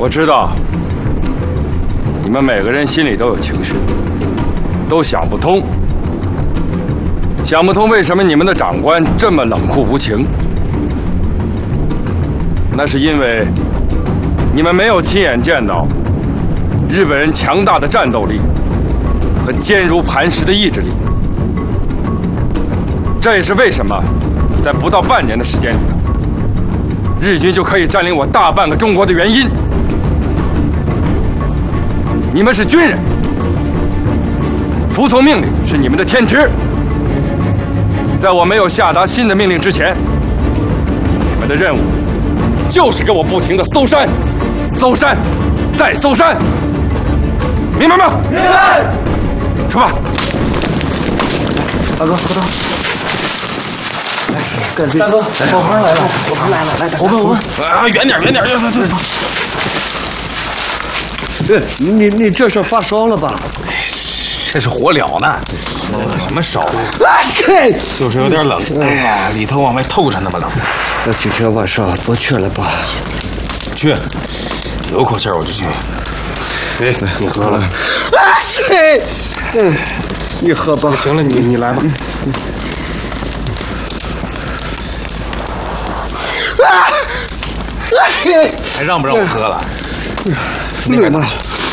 我知道，你们每个人心里都有情绪，都想不通，为什么你们的长官这么冷酷无情。那是因为你们没有亲眼见到日本人强大的战斗力和坚如磐石的意志力。这也是为什么在不到半年的时间里头，日军就可以占领我大半个中国的原因。你们是军人，服从命令是你们的天职。在我没有下达新的命令之前，你们的任务就是给我不停地搜山、搜山、再搜山，明白吗？明白。出发。 大哥，回头。大哥，火盆来了，火盆来了，来，我们啊，远点， 对。你这是发烧了吧？ 这是火燎呢，什么烧？就是有点冷。哎呀，里头往外透着那么冷。 那今天晚上多去了吧？ 去，有口气我就去。哎，你喝了？ 你喝吧。 行了，你来吧。还让不让我喝了？你快拿去。